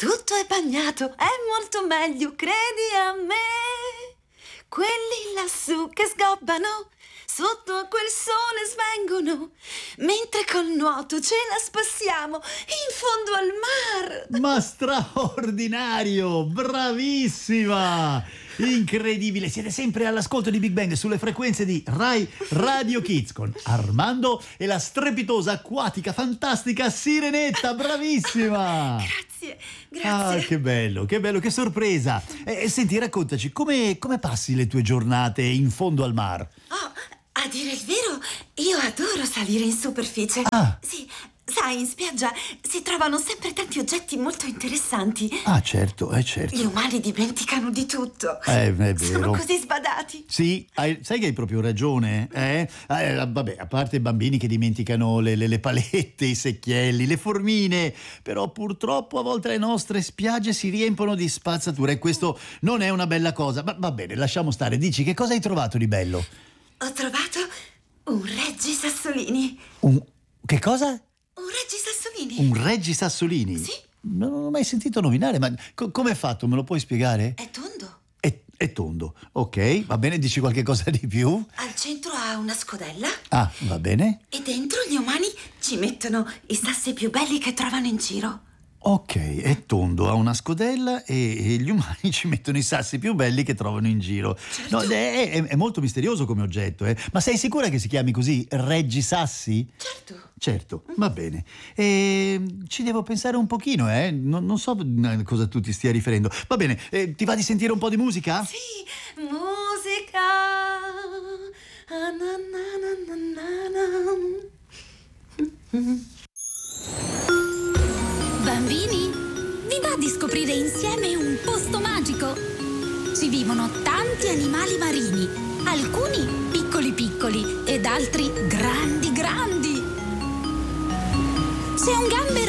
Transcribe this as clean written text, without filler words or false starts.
Tutto è bagnato, è molto meglio, credi a me. Quelli lassù che sgobbano, sotto a quel sole svengono, mentre col nuoto ce la spassiamo in fondo al mar. Ma straordinario! Bravissima! Incredibile! Siete sempre all'ascolto di Big Bang sulle frequenze di Rai Radio Kids con Armando e la strepitosa, acquatica, fantastica Sirenetta. Bravissima! Grazie. Ah, che bello, che sorpresa! Senti, raccontaci, come passi le tue giornate in fondo al mar? Oh, a dire il vero, io adoro salire in superficie. Ah. Sì, sai, in spiaggia si trovano sempre tanti oggetti molto interessanti. Ah, certo, certo. Gli umani dimenticano di tutto. È vero. Sono così sbadati. Sì, sai che hai proprio ragione, eh? Vabbè, a parte i bambini che dimenticano le palette, i secchielli, le formine, però purtroppo a volte le nostre spiagge si riempiono di spazzatura e questo non è una bella cosa. Ma va bene, lasciamo stare. Dici, che cosa hai trovato di bello? Ho trovato un Reggi Sassolini. Che cosa? Un Reggi Sassolini. Un Reggi Sassolini? Sì. Non ho mai sentito nominare, ma come è fatto? Me lo puoi spiegare? È tondo. È tondo, ok, va bene, dici qualche cosa di più? Al centro ha una scodella. Ah, va bene. E dentro gli umani ci mettono i sassi più belli che trovano in giro. Ok, è tondo, ha una scodella e gli umani ci mettono i sassi più belli che trovano in giro. Certo. No, è molto misterioso come oggetto, eh? Ma sei sicura che si chiami così, Reggisassi? Certo, va bene. Ci devo pensare un pochino, eh? Non so a cosa tu ti stia riferendo. Va bene, ti va di sentire un po' di musica? Sì, musica. Ah, na, na, na, na, na. Bambini, vi va di scoprire insieme un posto magico? Ci vivono tanti animali marini, alcuni piccoli piccoli ed altri grandi grandi. C'è un gambero